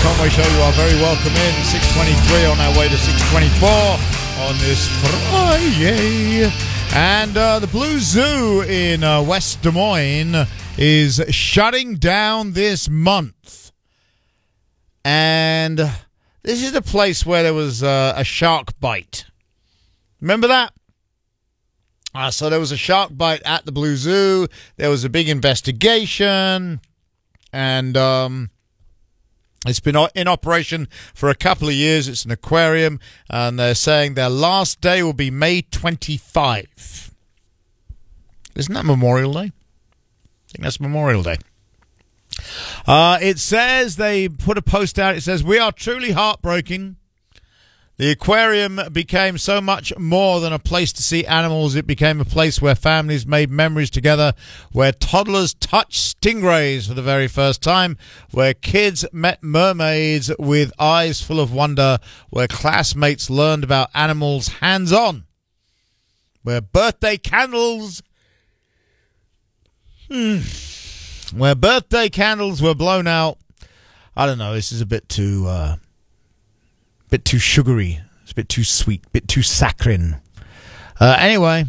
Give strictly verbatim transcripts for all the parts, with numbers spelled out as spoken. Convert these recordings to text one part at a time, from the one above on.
Conway Show. You are very welcome in. six twenty-three on our way to six twenty-four on this Friday. And uh, the Blue Zoo in uh, West Des Moines is shutting down this month. And this is the place where there was uh, a shark bite. Remember that? Uh, so there was a shark bite at the Blue Zoo. There was a big investigation. And um, it's been in operation for a couple of years. It's an aquarium. And they're saying their last day will be May twenty-fifth. Isn't that Memorial Day? I think that's Memorial Day. Uh, it says, they put a post out. It says, "We are truly heartbroken. The aquarium became so much more than a place to see animals. It became a place where families made memories together, where toddlers touched stingrays for the very first time, where kids met mermaids with eyes full of wonder, where classmates learned about animals hands-on, where birthday candles... Hmm, where birthday candles were blown out." I don't know, this is a bit too... Uh, bit too sugary. It's a bit too sweet. Bit too saccharine. Uh, anyway.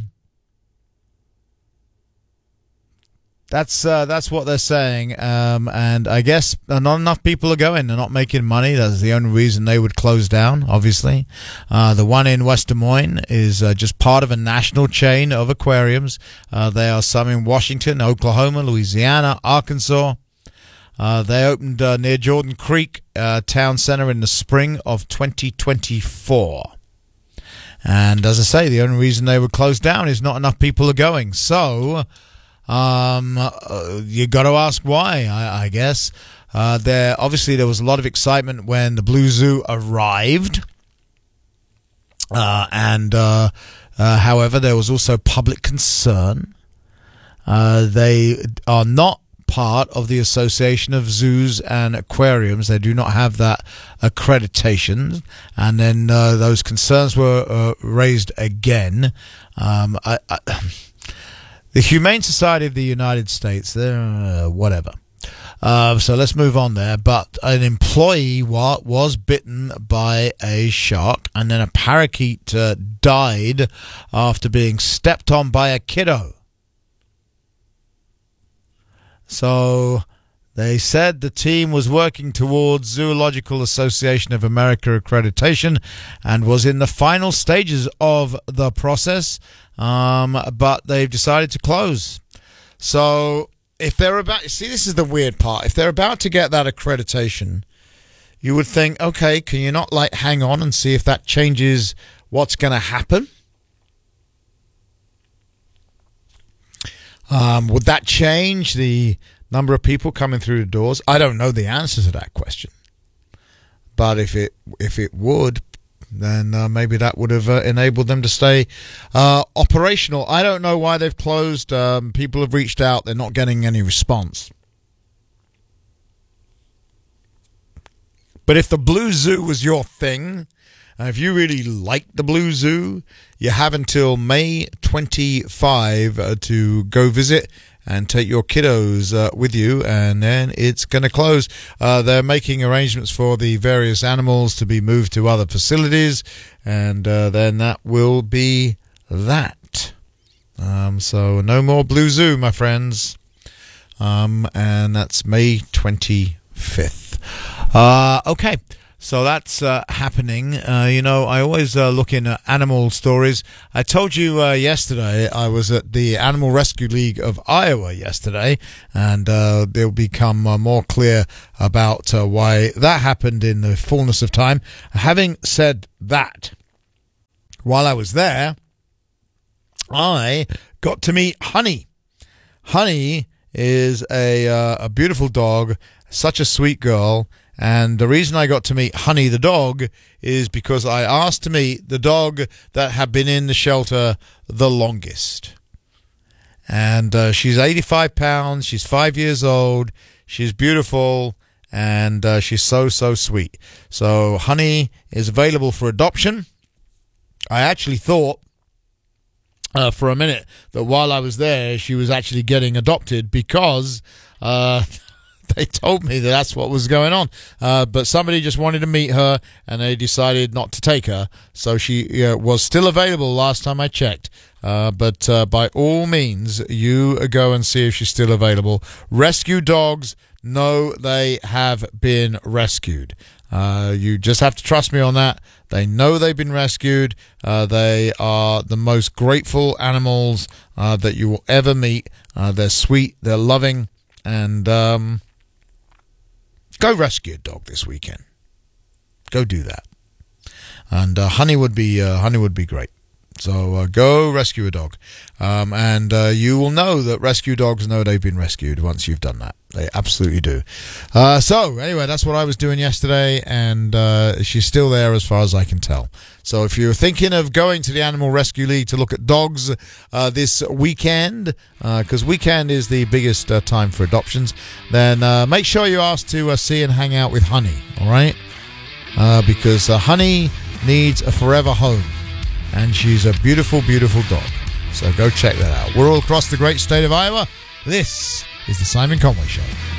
That's uh, that's what they're saying. Um, and I guess not enough people are going. They're not making money. That's the only reason they would close down, obviously. Uh, the one in West Des Moines is uh, just part of a national chain of aquariums. Uh, there are some in Washington, Oklahoma, Louisiana, Arkansas. Uh, they opened uh, near Jordan Creek uh, Town Center in the spring of twenty twenty-four. And as I say, the only reason they were closed down is not enough people are going. So um, uh, you got to ask why, I, I guess. Uh, there obviously there was a lot of excitement when the Blue Zoo arrived. Uh, and uh, uh, however, there was also public concern. Uh, they are not part of the Association of Zoos and Aquariums. They do not have that accreditation. And then uh, those concerns were uh, raised again. Um, I, I, the Humane Society of the United States, they're uh, whatever. Uh, so let's move on there. But an employee wa- was bitten by a shark, and then a parakeet uh, died after being stepped on by a kiddo. So they said the team was working towards Zoological Association of America accreditation and was in the final stages of the process, um, but they've decided to close. So if they're about, see, this is the weird part. If they're about to get that accreditation, you would think, okay, can you not like hang on and see if that changes what's going to happen? Um, would that change the number of people coming through the doors? I don't know the answer to that question. But if it if it would, then uh, maybe that would have uh, enabled them to stay uh, operational. I don't know why they've closed. Um, people have reached out. They're not getting any response. But if the Blue Zoo was your thing, and if you really like the Blue Zoo, you have until May twenty-fifth uh, to go visit and take your kiddos uh, with you, and then it's going to close. Uh, they're making arrangements for the various animals to be moved to other facilities, and uh, then that will be that. Um, so no more Blue Zoo, my friends. Um, and that's May twenty-fifth. Uh, okay. So that's uh, happening. Uh, you know, I always uh, look in at animal stories. I told you uh, yesterday I was at the Animal Rescue League of Iowa yesterday, and uh, they'll become uh, more clear about uh, why that happened in the fullness of time. Having said that, while I was there, I got to meet Honey. Honey is a, uh, a beautiful dog, such a sweet girl. And the reason I got to meet Honey the dog is because I asked to meet the dog that had been in the shelter the longest. And uh, she's eighty-five pounds. She's five years old. She's beautiful. And uh, she's so, so sweet. So Honey is available for adoption. I actually thought uh, for a minute that while I was there, she was actually getting adopted because... Uh, they told me that that's what was going on. Uh, but somebody just wanted to meet her, and they decided not to take her. So she uh, was still available last time I checked. Uh, but uh, by all means, you go and see if she's still available. Rescue dogs know they have been rescued. Uh, you just have to trust me on that. They know they've been rescued. Uh, they are the most grateful animals uh, that you will ever meet. Uh, they're sweet, they're loving, and um, go rescue a dog this weekend. Go do that. And uh, honey would be uh, honey would be great. So uh, go rescue a dog. Um, and uh, you will know that rescue dogs know they've been rescued once you've done that. They absolutely do. Uh, so anyway, that's what I was doing yesterday, and uh, she's still there as far as I can tell. So if you're thinking of going to the Animal Rescue League to look at dogs uh, this weekend, because uh, weekend is the biggest uh, time for adoptions, then uh, make sure you ask to uh, see and hang out with Honey, all right? Uh, because uh, Honey needs a forever home. And she's a beautiful, beautiful dog. So go check that out. We're all across the great state of Iowa. This is the Simon Conway Show.